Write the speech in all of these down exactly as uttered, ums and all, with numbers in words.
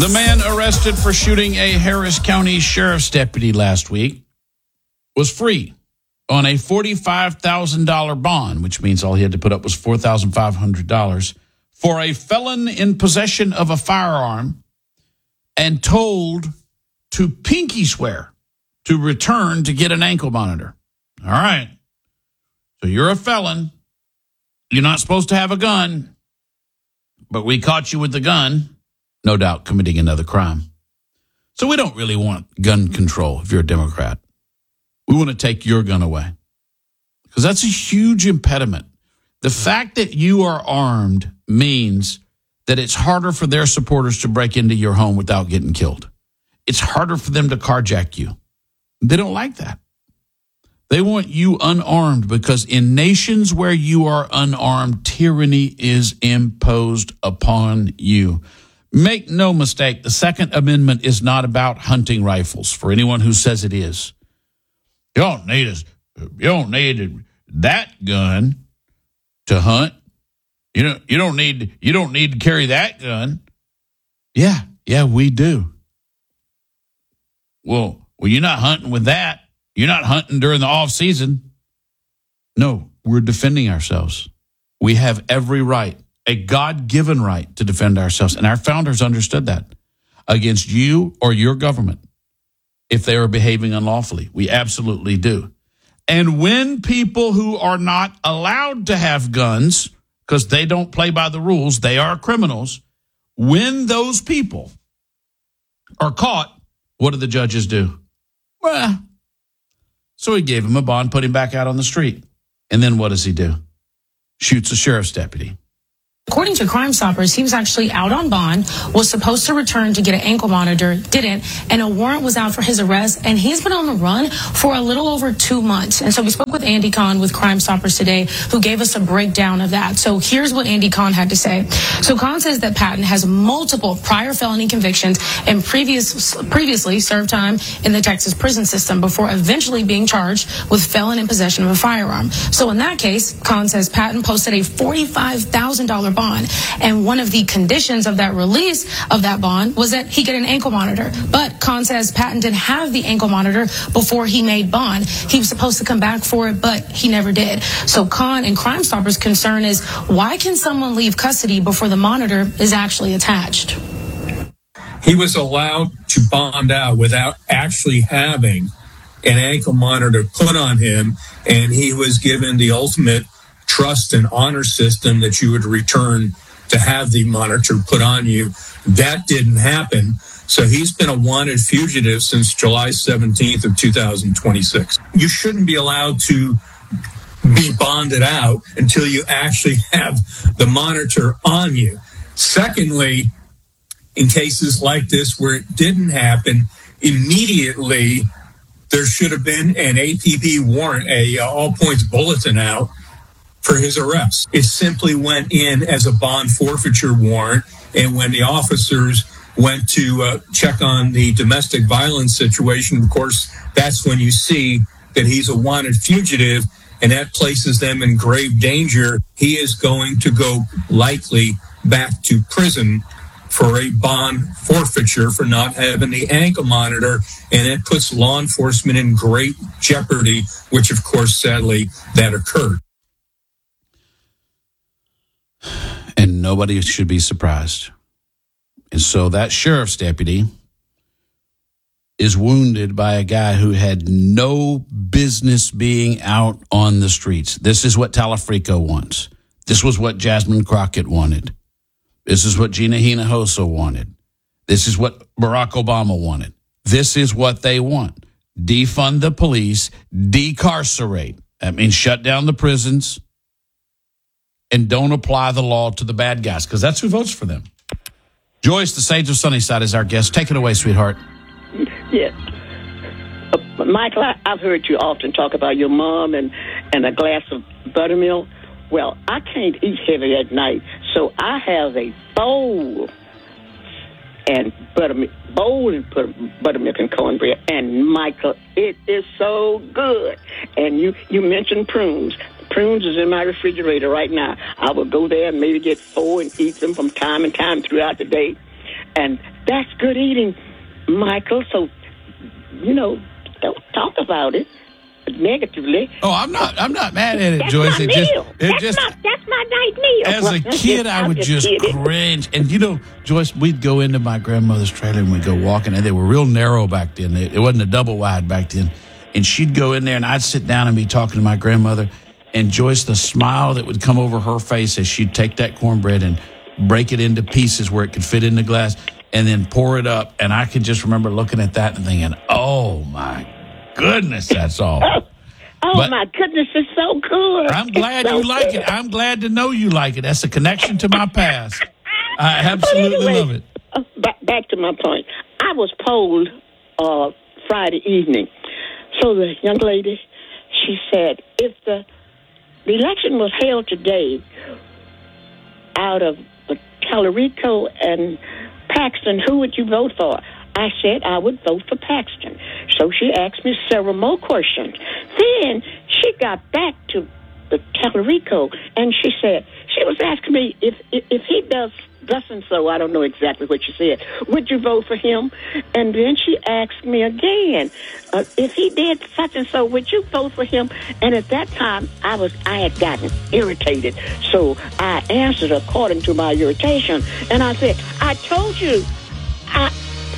The man arrested for shooting a Harris County Sheriff's deputy last week was free on a forty-five thousand dollars bond, which means all he had to put up was four thousand five hundred dollars, for a felon in possession of a firearm and told to pinky swear to return to get an ankle monitor. All right. So you're a felon. You're not supposed to have a gun, but we caught you with the gun, no doubt committing another crime. So we don't really want gun control if you're a Democrat. We want to take your gun away because that's a huge impediment. The fact that you are armed means that it's harder for their supporters to break into your home without getting killed. It's harder for them to carjack you. They don't like that. They want you unarmed because in nations where you are unarmed, tyranny is imposed upon you. Make no mistake, the Second Amendment is not about hunting rifles for anyone who says it is. You don't need a, you don't need that gun to hunt. You don't, you don't need, you don't need to carry that gun. Yeah, yeah, we do. Well, well, you're not hunting with that. You're not hunting during the off season. No, we're defending ourselves. We have every right, a God-given right to defend ourselves. And our founders understood that against you or your government if they are behaving unlawfully. We absolutely do. And when people who are not allowed to have guns because they don't play by the rules, they are criminals. When those people are caught, what do the judges do? Well, so he gave him a bond, put him back out on the street. And then what does he do? Shoots a sheriff's deputy. According to Crime Stoppers, he was actually out on bond, was supposed to return to get an ankle monitor, didn't, and a warrant was out for his arrest, and he's been on the run for a little over two months. And so we spoke with Andy Kahn with Crime Stoppers today, who gave us a breakdown of that. So here's what Andy Kahn had to say. So Kahn says that Patton has multiple prior felony convictions and previous, previously served time in the Texas prison system before eventually being charged with felon in possession of a firearm. So in that case, Kahn says Patton posted a forty-five thousand dollars bond, and one of the conditions of that release of that bond was that he get an ankle monitor. But Kahn says Patton didn't have the ankle monitor before he made bond. He was supposed to come back for it, but he never did. So Kahn and Crime Stoppers' concern is, why can someone leave custody before the monitor is actually attached? He was allowed to bond out without actually having an ankle monitor put on him, and he was given the ultimate trust and honor system that you would return to have the monitor put on you. That didn't happen. So he's been a wanted fugitive since July seventeenth of two thousand twenty-six. You shouldn't be allowed to be bonded out until you actually have the monitor on you. Secondly, in cases like this where it didn't happen, immediately there should have been an A P B warrant, a uh, all points bulletin out for his arrest. It simply went in as a bond forfeiture warrant, and when the officers went to uh, check on the domestic violence situation, of course, that's when you see that he's a wanted fugitive, and that places them in grave danger. He is going to go likely back to prison for a bond forfeiture for not having the ankle monitor, and it puts law enforcement in great jeopardy, which, of course, sadly, that occurred. And nobody should be surprised. And so that sheriff's deputy is wounded by a guy who had no business being out on the streets. This is what Talafrico wants. This was what Jasmine Crockett wanted. This is what Gina Hinojosa wanted. This is what Barack Obama wanted. This is what they want. Defund the police, decarcerate. That means shut down the prisons and don't apply the law to the bad guys, because that's who votes for them. Joyce, the Sage of Sunnyside, is our guest. Take it away, sweetheart. Yes. Uh, Michael, I, I've heard you often talk about your mom and, and a glass of buttermilk. Well, I can't eat heavy at night, so I have a bowl and buttermilk, bowl and buttermilk and cornbread. And Michael, it is so good. And you, you mentioned prunes. Prunes is in my refrigerator right now. I will go there and maybe get four and eat them from time and time throughout the day. And that's good eating, Michael. So, you know, don't talk about it negatively. Oh, I'm not. I'm not mad at it, That's Joyce. my It meal. just, it that's, just. my, that's my night meal. As a Well, kid, I I'm would just kidding. cringe. And you know, Joyce, we'd go into my grandmother's trailer and we'd go walking, and they were real narrow back then. It wasn't a double wide back then. And she'd go in there, and I'd sit down and be talking to my grandmother. And Joyce, the smile that would come over her face as she'd take that cornbread and break it into pieces where it could fit in the glass, and then pour it up. And I could just remember looking at that and thinking, "Oh my goodness, that's all." Oh, But my goodness, it's so good. I'm glad It's so you like good. it. I'm glad to know you like it. That's a connection to my past. I absolutely But anyway, love it. Uh, back, back to my point. I was polled uh, Friday evening. So the young lady, she said, if the, the election was held today out of Tallarico and Paxton, who would you vote for? I said I would vote for Paxton. So she asked me several more questions. Then she got back to the Tallarico, and she said, she was asking me if, if if he does thus and so, I don't know exactly what she said, would you vote for him? And then she asked me again, uh, if he did such and so, would you vote for him? And at that time, I was I had gotten irritated. So I answered according to my irritation, and I said, I told you, I...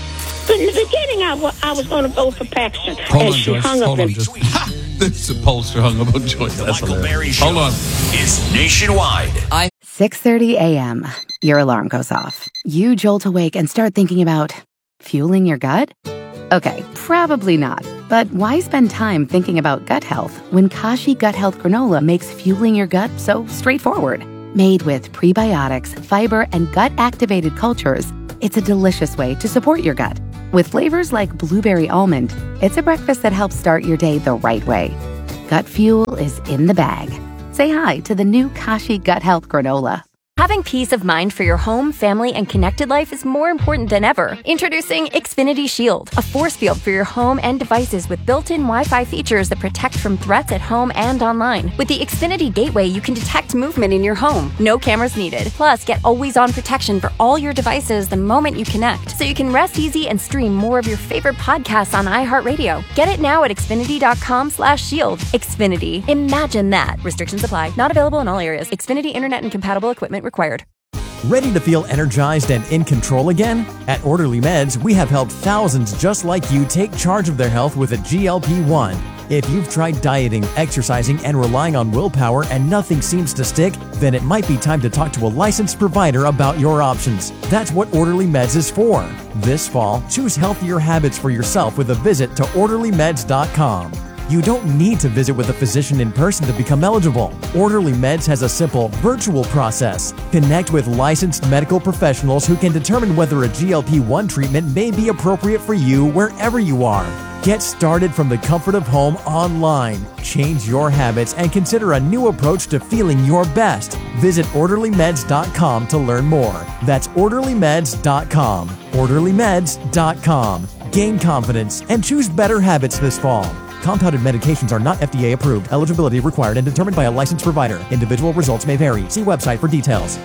in the beginning, I was, I was going to vote for Paxton. Hold and on, she Joyce. hung up Hold on, and Joyce. Ha! This pollster hung up on Joyce. The That's Michael hilarious. Berry Show Hold on. is nationwide. six thirty a.m. Your alarm goes off. You jolt awake and start thinking about fueling your gut? Okay, probably not. But why spend time thinking about gut health when Kashi Gut Health Granola makes fueling your gut so straightforward? Made with prebiotics, fiber, and gut-activated cultures, it's a delicious way to support your gut. With flavors like blueberry almond, it's a breakfast that helps start your day the right way. Gut fuel is in the bag. Say hi to the new Kashi Gut Health Granola. Having peace of mind for your home, family, and connected life is more important than ever. Introducing Xfinity Shield, a force field for your home and devices with built-in Wi-Fi features that protect from threats at home and online. With the Xfinity Gateway, you can detect movement in your home. No cameras needed. Plus, get always-on protection for all your devices the moment you connect, so you can rest easy and stream more of your favorite podcasts on iHeartRadio. Get it now at Xfinity.com slash shield. Xfinity. Imagine that. Restrictions apply. Not available in all areas. Xfinity Internet and compatible equipment required. Ready to feel energized and in control again? At Orderly Meds, we have helped thousands just like you take charge of their health with a G L P one. If you've tried dieting, exercising, and relying on willpower and nothing seems to stick, then it might be time to talk to a licensed provider about your options. That's what Orderly Meds is for. This fall, choose healthier habits for yourself with a visit to orderly meds dot com. You don't need to visit with a physician in person to become eligible. Orderly Meds has a simple virtual process. Connect with licensed medical professionals who can determine whether a G L P one treatment may be appropriate for you wherever you are. Get started from the comfort of home online. Change your habits and consider a new approach to feeling your best. Visit orderly meds dot com to learn more. That's orderly meds dot com. orderly meds dot com. Gain confidence and choose better habits this fall. Compounded medications are not F D A approved. Eligibility required and determined by a licensed provider. Individual results may vary. See website for details.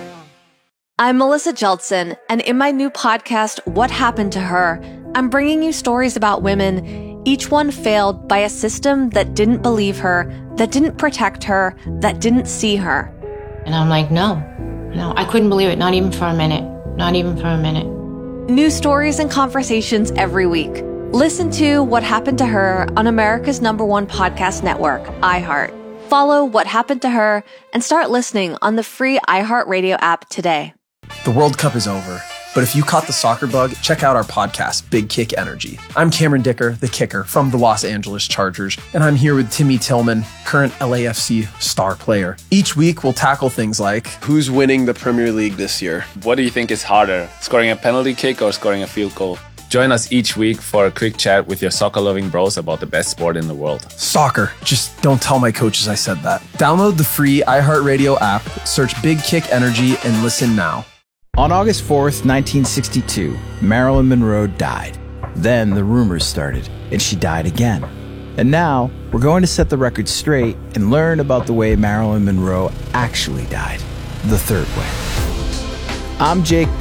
I'm Melissa Jeltsin, and in my new podcast, What Happened to Her, I'm bringing you stories about women, each one failed by a system that didn't believe her, that didn't protect her, that didn't see her. And I'm like, no, no, I couldn't believe it. Not even for a minute. Not even for a minute. New stories and conversations every week. Listen to What Happened to Her on America's number one podcast network, iHeart. Follow What Happened to Her and start listening on the free iHeartRadio app today. The World Cup is over, but if you caught the soccer bug, check out our podcast, Big Kick Energy. I'm Cameron Dicker, the kicker from the Los Angeles Chargers, and I'm here with Timmy Tillman, current L A F C star player. Each week, we'll tackle things like, who's winning the Premier League this year? What do you think is harder, scoring a penalty kick or scoring a field goal? Join us each week for a quick chat with your soccer-loving bros about the best sport in the world. Soccer. Just don't tell my coaches I said that. Download the free iHeartRadio app, search Big Kick Energy, and listen now. On August fourth, nineteen sixty-two, Marilyn Monroe died. Then the rumors started, and she died again. And now, we're going to set the record straight and learn about the way Marilyn Monroe actually died. The third way. I'm Jake Brennan.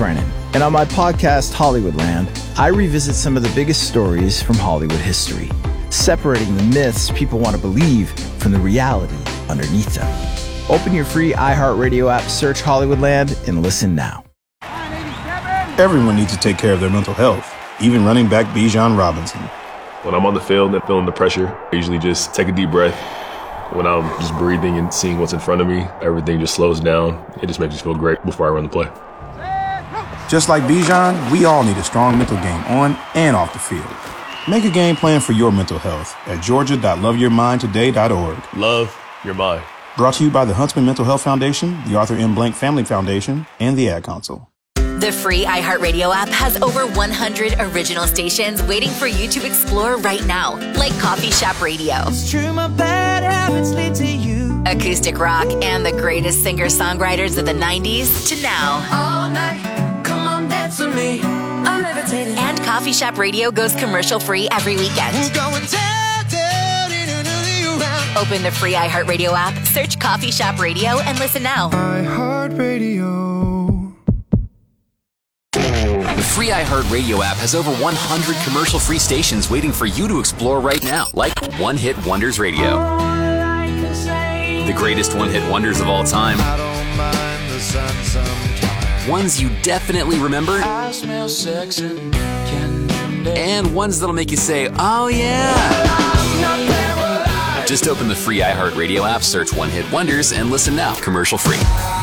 And on my podcast, Hollywoodland, I revisit some of the biggest stories from Hollywood history, separating the myths people want to believe from the reality underneath them. Open your free iHeartRadio app, search Hollywoodland, and listen now. Everyone needs to take care of their mental health, even running back Bijan Robinson. When I'm on the field and feeling the pressure, I usually just take a deep breath. When I'm just breathing and seeing what's in front of me, everything just slows down. It just makes me feel great before I run the play. Just like Bijan, we all need a strong mental game on and off the field. Make a game plan for your mental health at georgia dot love your mind today dot org. Love your mind. Brought to you by the Huntsman Mental Health Foundation, the Arthur M. Blank Family Foundation, and the Ad Council. The free iHeartRadio app has over one hundred original stations waiting for you to explore right now, like Coffee Shop Radio, It's true, my bad habits lead to you. acoustic rock, and the greatest singer-songwriters of the nineties to now. All night, come on, dance with me. I'm levitating. And Coffee Shop Radio goes commercial-free every weekend. We're going down, down, in and around. Open the free iHeartRadio app, search Coffee Shop Radio, and listen now. iHeartRadio. The free iHeartRadio app has over one hundred commercial-free stations waiting for you to explore right now, like One Hit Wonders Radio. The greatest one-hit wonders of all time. I don't mind the sun sometimes. Ones you definitely remember. I smell sex and candy. And ones that'll make you say, oh yeah. Just open the free iHeartRadio app, search One Hit Wonders, and listen now, commercial-free.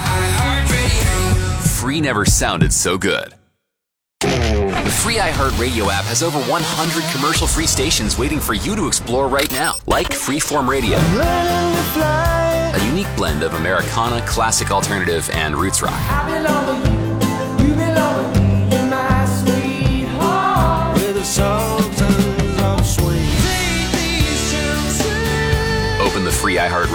Free never sounded so good. The free iHeartRadio app has over one hundred commercial-free stations waiting for you to explore right now, like Freeform Radio, a unique blend of Americana, classic alternative, and roots rock. Open the free iHeartRadio